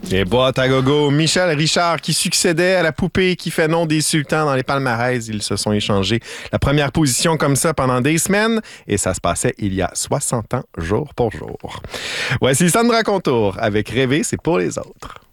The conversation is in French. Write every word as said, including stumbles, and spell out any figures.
Et boîte à gogo, Michel Richard qui succédait à la poupée qui fait nom des sultans dans les palmarès. Ils se sont échangés la première position comme ça pendant des semaines et ça se passait il y a soixante ans, jour pour jour. Voici Sandra Contour avec Rêver, c'est pour les autres.